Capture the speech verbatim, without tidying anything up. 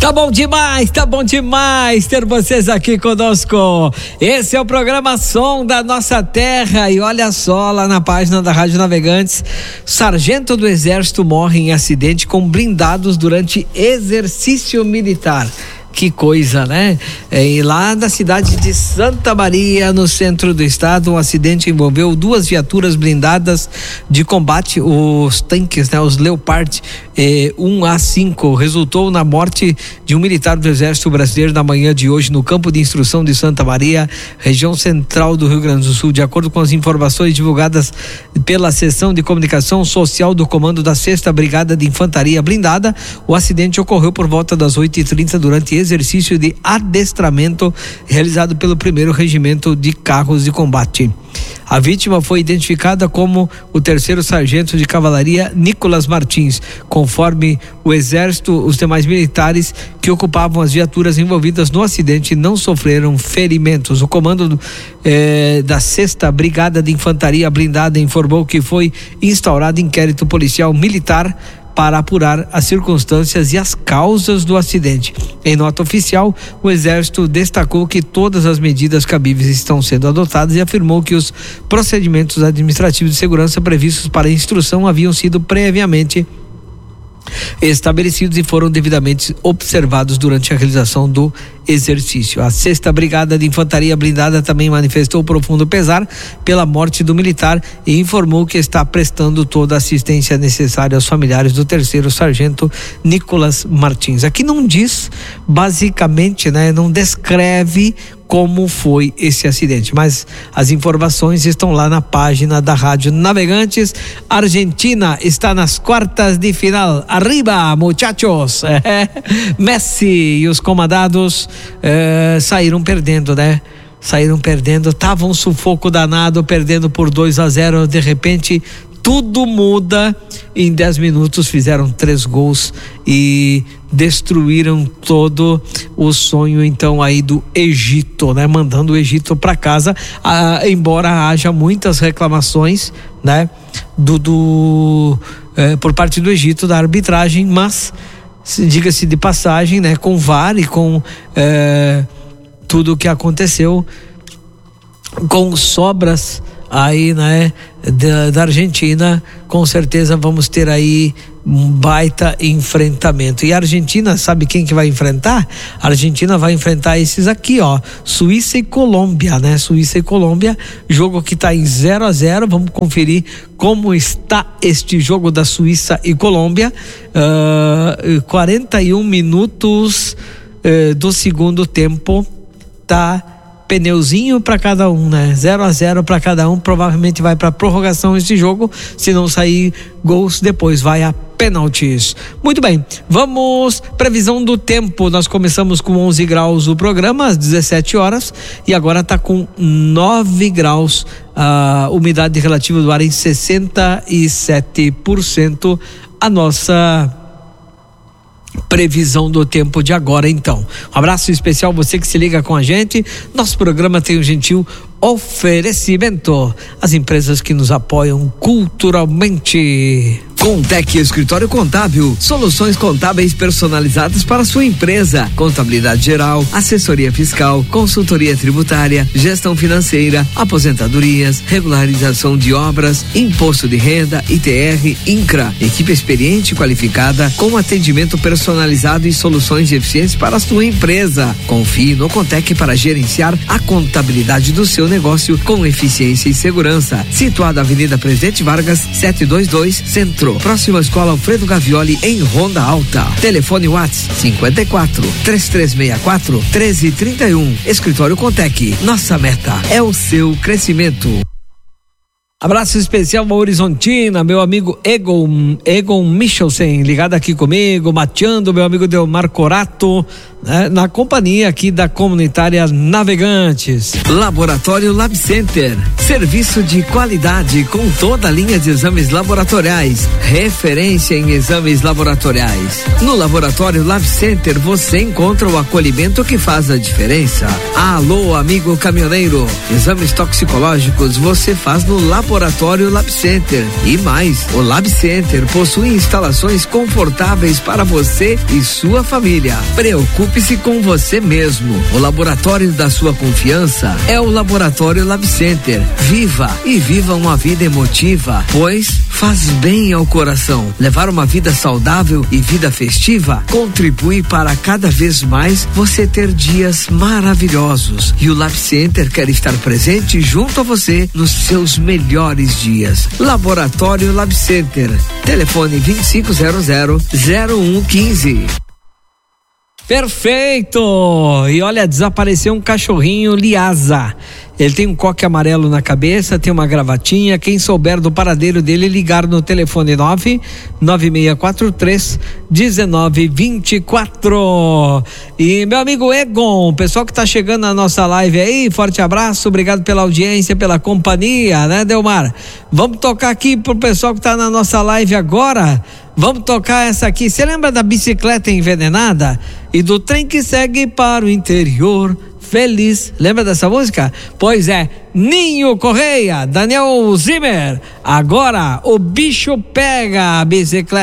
Tá bom demais, tá bom demais ter vocês aqui conosco. Esse é o programa Som da Nossa Terra e olha só, lá na página da Rádio Navegantes, sargento do Exército morre em acidente com blindados durante exercício militar. Que coisa, né? E lá na cidade de Santa Maria, no centro do estado, um acidente envolveu duas viaturas blindadas de combate, os tanques, né? Os Leopard eh, um A cinco, resultou na morte de um militar do Exército Brasileiro na manhã de hoje no campo de instrução de Santa Maria, região central do Rio Grande do Sul. De acordo com as informações divulgadas pela seção de comunicação social do comando da sexta Brigada de Infantaria Blindada, o acidente ocorreu por volta das oito e trinta durante exercício de adestramento realizado pelo primeiro Regimento de Carros de Combate. A vítima foi identificada como o terceiro sargento de cavalaria Nicolas Martins. Conforme o Exército, os demais militares que ocupavam as viaturas envolvidas no acidente não sofreram ferimentos. O comando do, eh, da sexta Brigada de Infantaria Blindada informou que foi instaurado inquérito policial militar para apurar as circunstâncias e as causas do acidente. Em nota oficial, o Exército destacou que todas as medidas cabíveis estão sendo adotadas e afirmou que os procedimentos administrativos de segurança previstos para a instrução haviam sido previamente estabelecidos e foram devidamente observados durante a realização do exercício. A sexta Brigada de Infantaria Blindada também manifestou profundo pesar pela morte do militar e informou que está prestando toda a assistência necessária aos familiares do terceiro sargento Nicolas Martins. Aqui não diz, basicamente, né, não descreve como foi esse acidente, mas as informações estão lá na página da Rádio Navegantes. Argentina está nas quartas de final. Arriba, muchachos! É. Messi e os comandados é, saíram perdendo, né? Saíram perdendo, tava um sufoco danado, perdendo por dois a zero, de repente tudo muda. Em dez minutos fizeram três gols e destruíram todo o sonho então aí do Egito, né? Mandando o Egito para casa, ah, embora haja muitas reclamações, né? Do, do eh, por parte do Egito da arbitragem, mas diga-se de passagem, né? Com V A R e com eh, tudo o que aconteceu, com sobras aí, né, da, da Argentina, com certeza vamos ter aí um baita enfrentamento. E a Argentina, sabe quem que vai enfrentar? A Argentina vai enfrentar esses aqui, ó, Suíça e Colômbia, né? Suíça e Colômbia, jogo que tá em zero a zero. Vamos conferir como está este jogo da Suíça e Colômbia. Uh, quarenta e um minutos uh, do segundo tempo, tá pneuzinho para cada um, né? zero a zero para cada um. Provavelmente vai para prorrogação esse jogo, se não sair gols, depois vai a pênaltis. Muito bem, vamos, previsão do tempo. Nós começamos com onze graus o programa às dezessete horas e agora tá com nove graus, a umidade relativa do ar em sessenta e sete por cento. A nossa previsão do tempo de agora, então. Um abraço especial você que se liga com a gente. Nosso programa tem um gentil oferecimento às empresas que nos apoiam culturalmente. Contec Escritório Contábil, soluções contábeis personalizadas para a sua empresa, contabilidade geral, assessoria fiscal, consultoria tributária, gestão financeira, aposentadorias, regularização de obras, imposto de renda, I T R, INCRA, equipe experiente e qualificada com atendimento personalizado e soluções eficientes para a sua empresa. Confie no Contec para gerenciar a contabilidade do seu negócio com eficiência e segurança. Situado na Avenida Presidente Vargas, setecentos e vinte e dois, Centro. Próxima Escola Alfredo Gavioli, em Ronda Alta. Telefone WhatsApp cinquenta e quatro, três três seis quatro, treze trinta e um. Escritório Contec. Nossa meta é o seu crescimento. Abraço especial a Horizontina, meu amigo Egon, Egon Michelsen, ligado aqui comigo, mateando, meu amigo Delmar Corato, né, na companhia aqui da comunitária Navegantes. Laboratório Lab Center, serviço de qualidade com toda a linha de exames laboratoriais, referência em exames laboratoriais. No Laboratório Lab Center você encontra o acolhimento que faz a diferença. Alô, amigo caminhoneiro, exames toxicológicos você faz no Laboratório Laboratório Lab Center. E mais, o Lab Center possui instalações confortáveis para você e sua família. Preocupe-se com você mesmo. O laboratório da sua confiança é o Laboratório Lab Center. Viva e viva uma vida emotiva, pois faz bem ao coração. Levar uma vida saudável e vida festiva contribui para cada vez mais você ter dias maravilhosos. E o Lab Center quer estar presente junto a você nos seus melhores dias. Laboratório Lab Center. Telefone vinte e cinco zero zero zero um um cinco. Perfeito! E olha, desapareceu um cachorrinho Lhasa. Ele tem um coque amarelo na cabeça, tem uma gravatinha. Quem souber do paradeiro dele, ligar no telefone nove nove seis quatro três um nove dois quatro. E meu amigo Egon, pessoal que tá chegando na nossa live aí, forte abraço, obrigado pela audiência, pela companhia, né, Delmar? Vamos tocar aqui pro pessoal que tá na nossa live agora. Vamos tocar essa aqui. Você lembra da bicicleta envenenada? E do trem que segue para o interior feliz. Lembra dessa música? Pois é, Ninho Correia, Daniel Zimmer. Agora o bicho pega a bicicleta.